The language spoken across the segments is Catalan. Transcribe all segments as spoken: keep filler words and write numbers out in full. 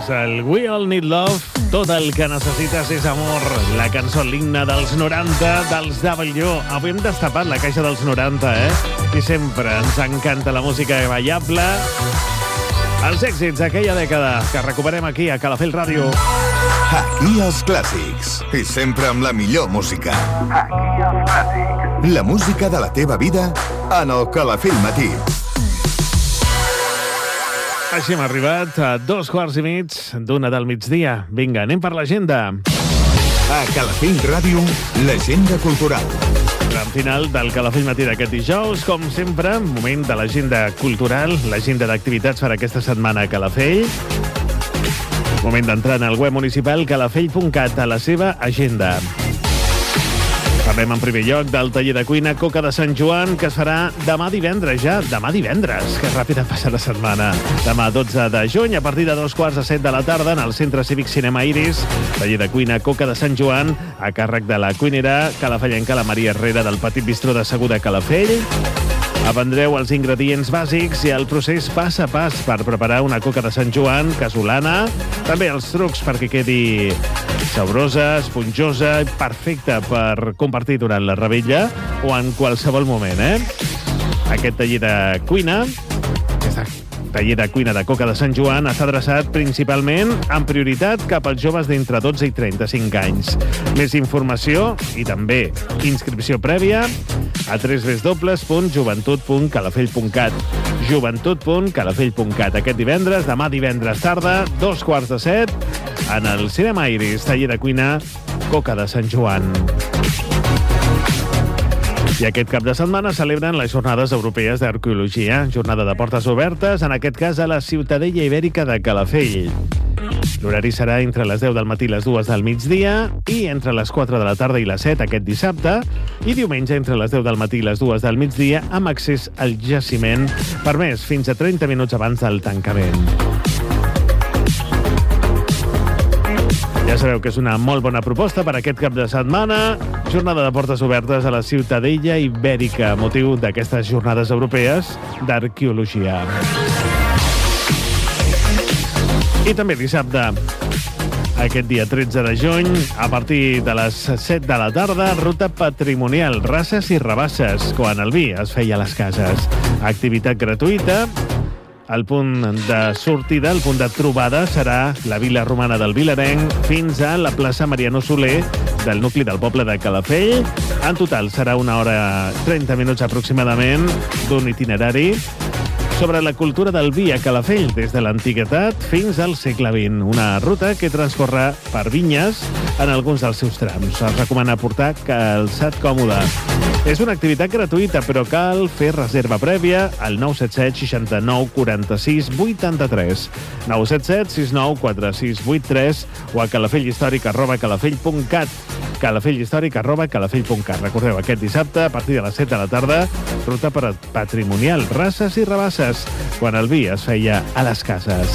és el We All Need Love. Tot el que necessites és amor. La cançó, l'himne dels noranta, dels W. Avui hem destapat la caixa dels noranta, eh? I sempre ens encanta la música ballable. Els èxits d'aquella dècada que recuperem aquí a Calafell Ràdio. Aquí els clàssics. I sempre amb la millor música. Aquí els clàssics. La música de la teva vida en el Calafell Matí. Així hem arribat a dos quarts i mig d'una del migdia. Vinga, anem per l'agenda. A Calafell Ràdio, l'agenda cultural. Gran final del Calafell Matí d'aquest dijous. Com sempre, moment de l'agenda cultural, l'agenda d'activitats per aquesta setmana a Calafell. Moment d'entrar en el web municipal calafell punt cat a la seva agenda. Parlem en primer lloc del taller de cuina Coca de Sant Joan, que es farà demà divendres ja. Demà divendres, que ràpida passa la setmana. Demà dotze de juny, a partir de dos quarts de set de la tarda, en el Centre Cívic Cinema Iris. Taller de cuina Coca de Sant Joan, a càrrec de la cuinera calafellenca la Maria Herrera del Petit Bistró de Segur de Calafell. Aprendreu els ingredients bàsics i el procés pas a pas per preparar una coca de Sant Joan casolana. També els trucs perquè quedi saborosa, esponjosa i perfecta per compartir durant la revetlla o en qualsevol moment, eh? Aquest taller de cuina, aquest taller de cuina de Coca de Sant Joan, està adreçat principalment en prioritat cap als joves d'entre dotze i trenta-cinc anys. Més informació i també inscripció prèvia a w w w punt joventut punt calafell punt cat. joventut punt calafell punt cat. Aquest divendres, demà divendres tarda, dos quarts de set, en el Cinema Iris, taller de cuina Coca de Sant Joan. I aquest cap de setmana celebren les Jornades Europees d'Arqueologia, jornada de portes obertes, en aquest cas a la Ciutadella Ibèrica de Calafell. L'horari serà entre les deu del matí i les dues del migdia i entre les quatre de la tarda i les set aquest dissabte i diumenge entre les deu del matí i les dues del migdia amb accés al jaciment per més fins a trenta minuts abans del tancament. Ja sabeu que és una molt bona proposta per aquest cap de setmana. Jornada de portes obertes a la Ciutadella Ibèrica, motiu d'aquestes Jornades Europees d'Arqueologia. I també dissabte, aquest dia tretze de juny, a partir de les set de la tarda, ruta patrimonial, races i rabasses, quan el vi es feia a les cases. Activitat gratuïta. El punt de sortida, el punt de trobada, serà la Vila Romana del Vilarenc fins a la plaça Mariano Soler del nucli del poble de Calafell. En total serà una hora trenta minuts aproximadament d'un itinerari sobre la cultura del vi a Calafell, des de l'antiguitat fins al segle vint. Una ruta que transcorre per vinyes en alguns dels seus trams. Es recomana portar calçat còmode. És una activitat gratuïta, però cal fer reserva prèvia al nou set set seixanta nou quaranta-sis vuitanta-tres, nou set set sis nou quatre sis vuit tres o a calafelhistòric arroba calafell punt cat, calafelhistòric arroba calafell punt cat. Recordeu, aquest dissabte, a partir de les set de la tarda, ruta per patrimonial, races i rabasses, quan el vi es feia a les cases.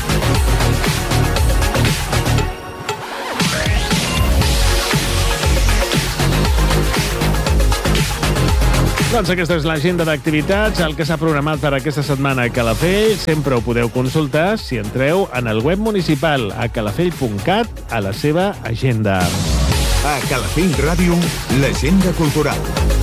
Doncs aquesta és l'agenda d'activitats, el que s'ha programat per aquesta setmana a Calafell. Sempre ho podeu consultar si entreu en el web municipal a calafell punt cat a la seva agenda. A Calafell Ràdio, l'agenda cultural.